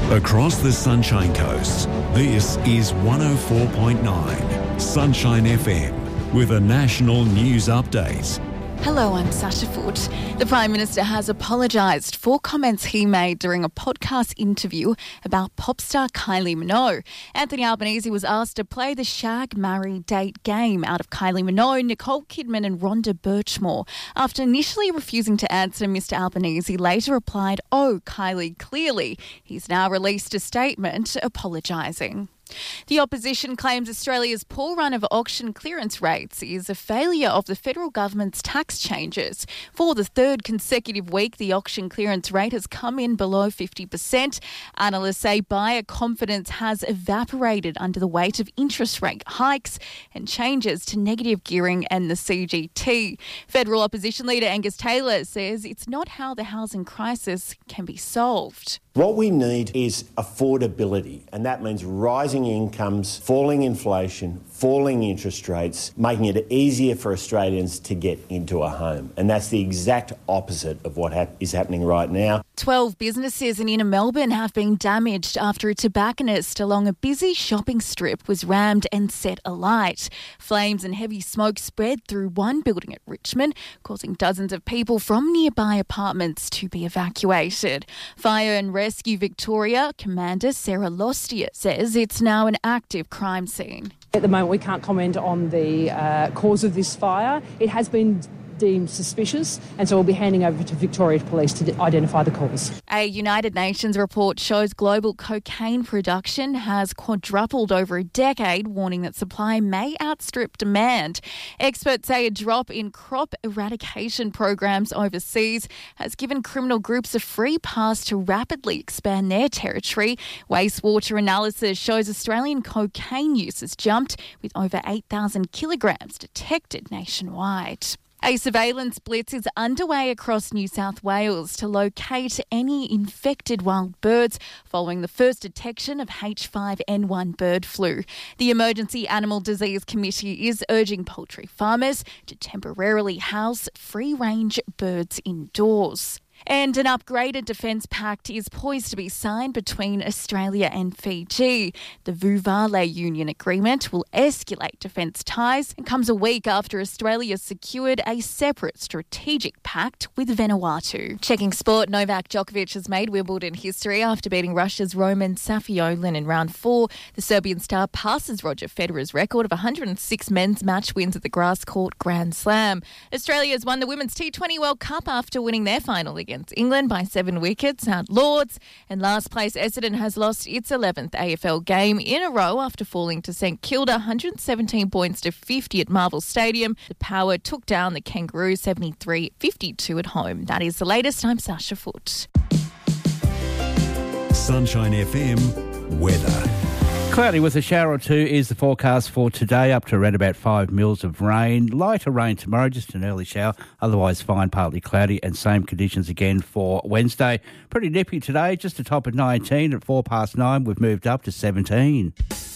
Across the Sunshine Coast, this is 104.9 Sunshine FM with a national news update. Hello, I'm Sasha Foote. The Prime Minister has apologised for comments he made during a podcast interview about pop star Kylie Minogue. Anthony Albanese was asked to play the shag, marry, date game out of Kylie Minogue, Nicole Kidman and Rhonda Birchmore. After initially refusing to answer, Mr Albanese later replied, "Oh, Kylie, clearly." He's now released a statement apologising. The opposition claims Australia's poor run of auction clearance rates is a failure of the federal government's tax changes. For the third consecutive week, the auction clearance rate has come in below 50%. Analysts say buyer confidence has evaporated under the weight of interest rate hikes and changes to negative gearing and the CGT. Federal opposition leader Angus Taylor says it's not how the housing crisis can be solved. What we need is affordability, and that means rising incomes, falling inflation, falling interest rates, making it easier for Australians to get into a home. And that's the exact opposite of what is happening right now. 12 businesses in inner Melbourne have been damaged after a tobacconist along a busy shopping strip was rammed and set alight. Flames and heavy smoke spread through one building at Richmond, causing dozens of people from nearby apartments to be evacuated. Fire and Rescue Victoria Commander Sarah Lostia says it's now an active crime scene. At the moment, we can't comment on the cause of this fire. It has been deemed suspicious, and so we'll be handing over to Victoria Police to identify the cause. A United Nations report shows global cocaine production has quadrupled over a decade, warning that supply may outstrip demand. Experts say a drop in crop eradication programs overseas has given criminal groups a free pass to rapidly expand their territory. Wastewater analysis shows Australian cocaine use has jumped, with over 8,000 kilograms detected nationwide. A surveillance blitz is underway across New South Wales to locate any infected wild birds following the first detection of H5N1 bird flu. The Emergency Animal Disease Committee is urging poultry farmers to temporarily house free-range birds indoors. And an upgraded defence pact is poised to be signed between Australia and Fiji. The Vuvale Union Agreement will escalate defence ties and comes a week after Australia secured a separate strategic pact with Vanuatu. Checking sport, Novak Djokovic has made Wimbledon history after beating Russia's Roman Safiolin in round 4. The Serbian star passes Roger Federer's record of 106 men's match wins at the grass court Grand Slam. Australia has won the Women's T20 World Cup after winning their final against England by 7 wickets at Lords. And last place Essendon has lost its 11th AFL game in a row after falling to St Kilda 117 points to 50 at Marvel Stadium. The Power took down the Kangaroos 73-52 at home. That is the latest. I'm Sasha Foote. Sunshine FM weather. Cloudy with a shower or two is the forecast for today, up to around about 5 mils of rain. Lighter rain tomorrow, just an early shower. Otherwise fine, partly cloudy, and same conditions again for Wednesday. Pretty nippy today, just a top of 19 at 9:04. We've moved up to 17.